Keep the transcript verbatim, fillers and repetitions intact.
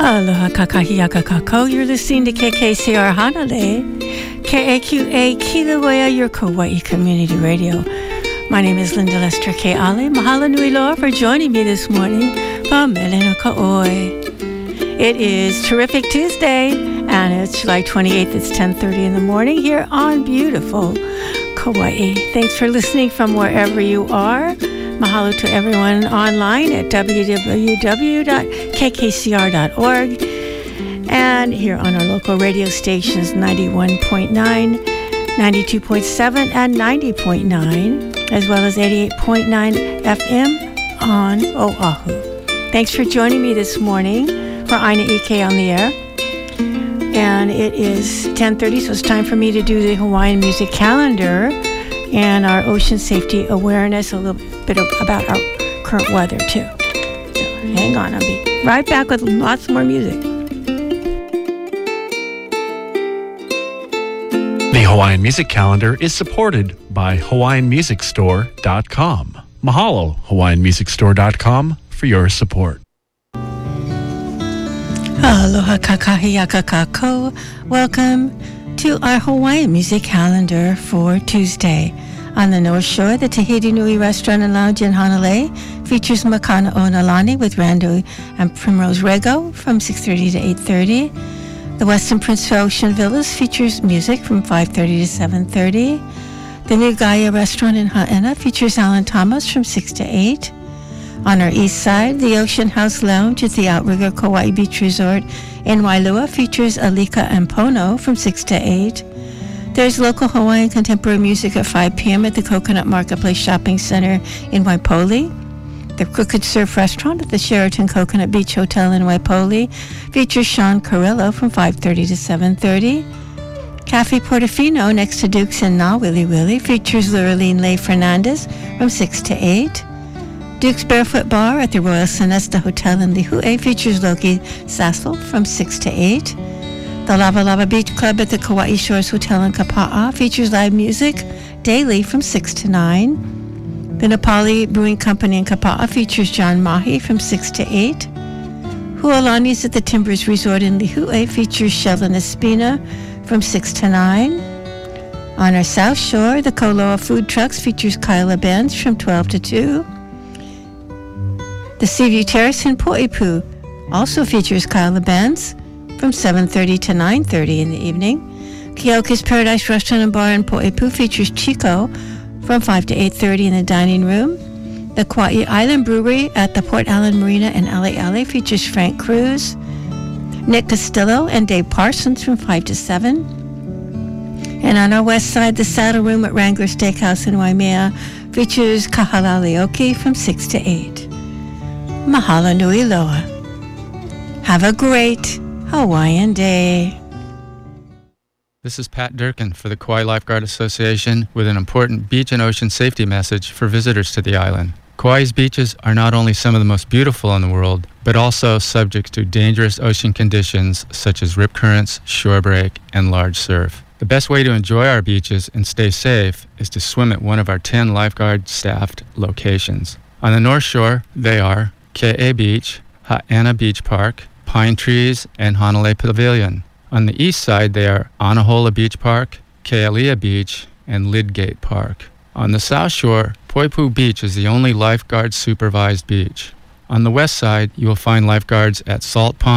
Aloha kakahiaka kako. You're listening to K K C R Hanalei, K A Q A Kilauea, your Kauai Community Radio. My name is Linda Lester K. Ale. Mahalo nui loa for joining me this morning. Pamelena ka'oi. It is Terrific Tuesday, and it's July twenty-eighth. It's ten thirty in the morning here on beautiful Kauai. Thanks for listening from wherever you are. Mahalo to everyone online at w w w dot k k c r dot org and here on our local radio stations ninety-one point nine, ninety-two point seven, and ninety point nine, as well as eighty-eight point nine F M on Oahu. Thanks for joining me this morning for Aina Ike on the air. And it is ten thirty, so it's time for me to do the Hawaiian music calendar and our ocean safety awareness, a little bit of, about our current weather too. So hang on, I'll be right back with lots more music. The Hawaiian Music Calendar is supported by hawaiian music store dot com. Mahalo, hawaiian music store dot com, for your support. Aloha kakahiaka kako. Welcome to our Hawaiian Music Calendar for Tuesday. On the North Shore, the Tahiti Nui Restaurant and Lounge in Hanalei features Makana o Nalani with Rando and Primrose Rego from six thirty to eight thirty. The Westin Prince Ocean Villas features music from five thirty to seven thirty. The New Gaia Restaurant in Ha'ena features Alan Thomas from six to eight. On our east side, the Ocean House Lounge at the Outrigger Kauai Beach Resort in Wailua features Alika and Pono from six to eight. There's local Hawaiian contemporary music at five p.m. at the Coconut Marketplace Shopping Center in Waipoli. The Crooked Surf Restaurant at the Sheraton Coconut Beach Hotel in Waipoli features Sean Carrillo from five thirty to seven thirty. Cafe Portofino next to Duke's in Na Willy Willy features Luraline Leigh Fernandez from six to eight. Duke's Barefoot Bar at the Royal Sonesta Hotel in Lihue features Loki Sassel from six to eight. The Lava Lava Beach Club at the Kauai Shores Hotel in Kapa'a features live music daily from six to nine. The Nepali Brewing Company in Kapa'a features John Mahi from six to eight. Hualani's at the Timbers Resort in Lihue features Sheldon Espina from six to nine. On our South Shore, the Koloa Food Trucks features Kyla Benz from twelve to two. The Seaview Terrace in Poipu also features Kyla Benz from seven thirty to nine thirty in the evening. Keoki's Paradise Restaurant and Bar in Poipu features Chico from five to eight thirty in the dining room. The Kauai Island Brewery at the Port Allen Marina in Ale Ale features Frank Cruz, Nick Castillo, and Dave Parsons from five to seven. And on our west side, the Saddle Room at Wrangler Steakhouse in Waimea features Kahalali Oki from six to eight. Mahalo nui loa. Have a great Hawaiian day. This is Pat Durkin for the Kauai Lifeguard Association with an important beach and ocean safety message for visitors to the island. Kauai's beaches are not only some of the most beautiful in the world, but also subject to dangerous ocean conditions such as rip currents, shore break, and large surf. The best way to enjoy our beaches and stay safe is to swim at one of our ten lifeguard-staffed locations. On the North Shore, they are Ke'e Beach, Ha'ena Beach Park, Pine Trees, and Hanalei Pavilion. On the east side, they are Anahola Beach Park, Kealia Beach, and Lidgate Park. On the south shore, Poipu Beach is the only lifeguard-supervised beach. On the west side, you will find lifeguards at Salt Pond,